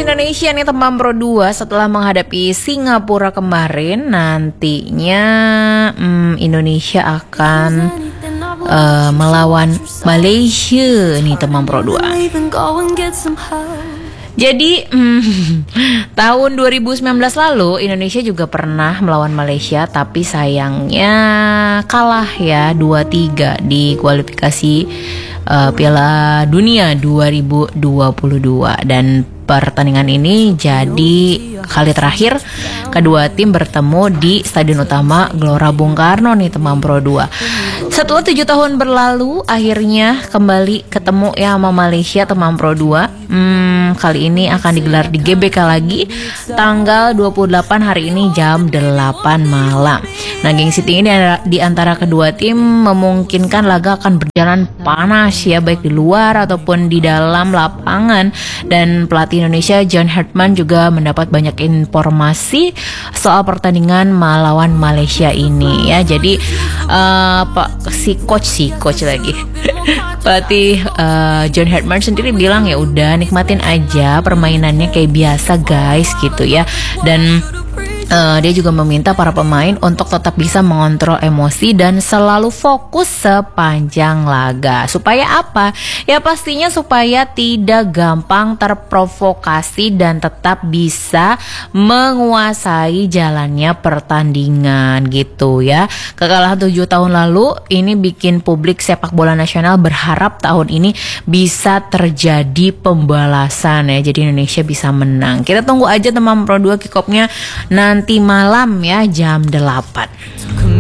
Indonesia nih teman Pro 2 setelah menghadapi Singapura kemarin, nantinya Indonesia akan melawan Malaysia nih teman Pro 2. Jadi tahun 2019 lalu Indonesia juga pernah melawan Malaysia, tapi sayangnya kalah ya 2-3 di kualifikasi Piala Dunia 2022. Dan pertandingan ini jadi kali terakhir kedua tim bertemu di Stadion Utama Gelora Bung Karno nih teman Pro 2. Setelah 7 tahun berlalu, akhirnya kembali ketemu ya sama Malaysia teman Pro 2. Kali ini akan digelar di GBK lagi tanggal 28 hari ini jam 8 malam. Nah, gengsi tinggi di antara kedua tim memungkinkan laga akan berjalan panas ya, baik di luar ataupun di dalam lapangan. Dan pelatih Indonesia John Hartman juga mendapat banyak informasi soal pertandingan melawan Malaysia ini ya. Jadi si coach lagi pelatih John Hartman sendiri bilang ya udah nikmatin aja permainannya kayak biasa guys gitu ya. Dan dia juga meminta para pemain untuk tetap bisa mengontrol emosi dan selalu fokus sepanjang laga. Supaya apa? Ya pastinya supaya tidak gampang terprovokasi dan tetap bisa menguasai jalannya pertandingan gitu ya. Kekalahan 7 tahun lalu ini bikin publik sepak bola nasional berharap tahun ini bisa terjadi pembalasan ya. Jadi Indonesia bisa menang. Kita tunggu aja teman Pro 2 kick off-nya nanti malam ya jam 8.